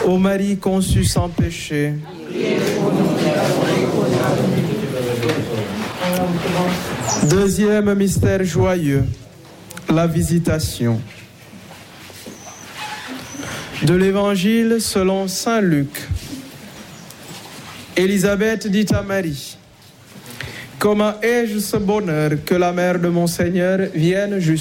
Ô Marie conçue sans péché, deuxième mystère joyeux, la visitation. De l'Évangile selon saint Luc. Élisabeth dit à Marie: comment ai-je ce bonheur que la mère de mon Seigneur vienne jusqu'à